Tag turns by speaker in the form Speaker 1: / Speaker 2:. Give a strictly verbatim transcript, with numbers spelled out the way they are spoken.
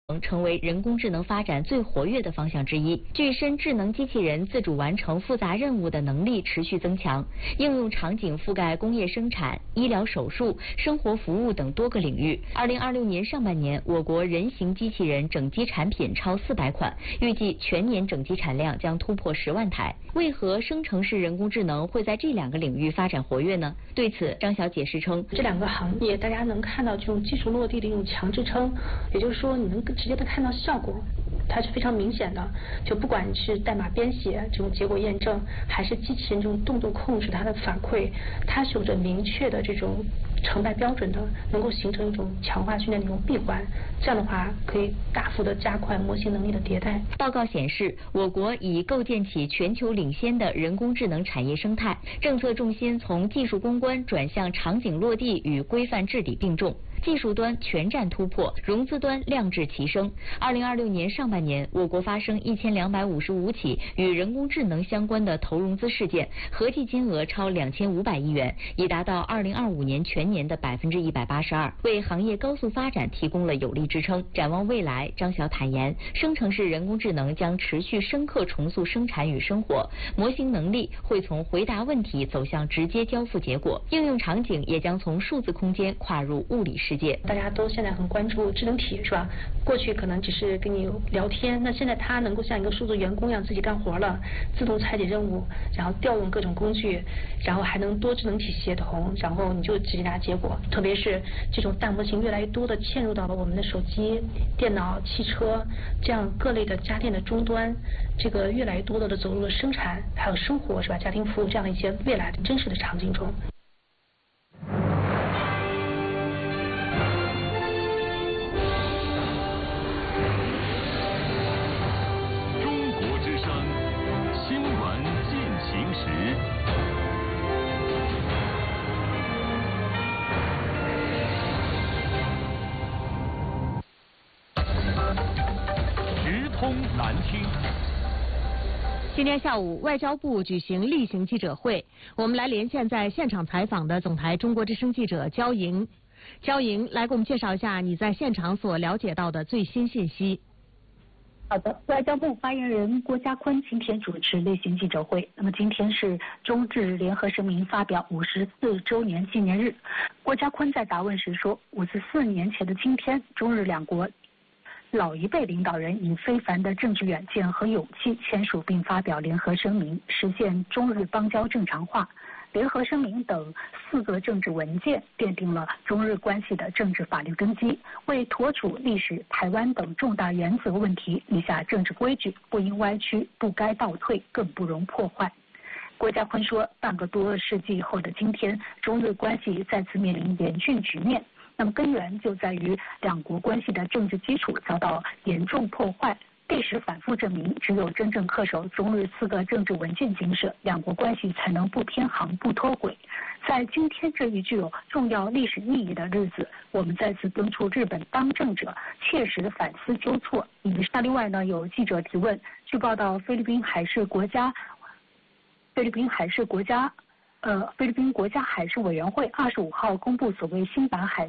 Speaker 1: 成为人工智能发展最活跃的方向之一。具身智能机器人自主完成复杂任务的能力持续增强，应用场景覆盖工业生产、医疗手术、生活服务等多个领域。二零二六年上半年，我国人形机器人整机产品超四百款，预计全年整机产量将突破十万台。为何生成式人工智能会在这两个领域发展活跃呢？对此，张晓解释称，
Speaker 2: 这两个行业大家能看到这种技术落地的一种强支撑，也就是说你能直接的看到效果，它是非常明显的。就不管是代码编写这种结果验证，还是机器人这种动作控制它的反馈，它是有着明确的这种成败标准的，能够形成一种强化训练的一种闭环。这样的话，可以大幅的加快模型能力的迭代。
Speaker 1: 报告显示，我国已构建起全球领先的人工智能产业生态，政策重心从技术攻关转向场景落地与规范治理并重。技术端全站突破，融资端量质齐升。二零二六年上半年，我国发生一千两百五十五起与人工智能相关的投融资事件，合计金额超两千五百亿元，已达到二零二五年全年的百分之一百八十二，为行业高速发展提供了有力支撑。展望未来，张晓坦言，生成式人工智能将持续深刻重塑生产与生活，模型能力会从回答问题走向直接交付结果，应用场景也将从数字空间跨入物理世界。
Speaker 2: 大家都现在很关注智能体，是吧？过去可能只是跟你聊天，那现在它能够像一个数字员工一样自己干活了，自动拆解任务，然后调用各种工具，然后还能多智能体协同，然后你就直接拿结果。特别是这种大模型越来越多的嵌入到了我们的手机、电脑、汽车这样各类的家电的终端，这个越来越多的走入了生产还有生活，是吧？家庭服务这样的一些未来的真实的场景中。
Speaker 3: 直通难听。
Speaker 4: 今天下午，外交部举行例行记者会，我们来连线在现场采访的总台中国之声记者焦莹。焦莹，来给我们介绍一下你在现场所了解到的最新信息。
Speaker 5: 好的，外交部发言人郭家坤今天主持例行记者会。那么今天是中日联合声明发表五十四周年纪念日。郭家坤在答问时说，五十四年前的今天，中日两国老一辈领导人以非凡的政治远见和勇气签署并发表联合声明，实现中日邦交正常化。联合声明等四个政治文件奠定了中日关系的政治法律根基，为妥处历史、台湾等重大原则问题立下政治规矩，不应歪曲，不该倒退，更不容破坏。郭家坤说，半个多世纪后的今天，中日关系再次面临严峻局面，那么根源就在于两国关系的政治基础遭到严重破坏。历史反复证明，只有真正恪守中日四个政治文件精神，两国关系才能不偏航、不脱轨。在今天这一具有重要历史意义的日子，我们再次敦促日本当政者切实反思纠错。那另外呢，有记者提问，据报道，菲律宾海事国家，菲律宾海事国家，呃，菲律宾国家海事委员会二十五号公布所谓新版海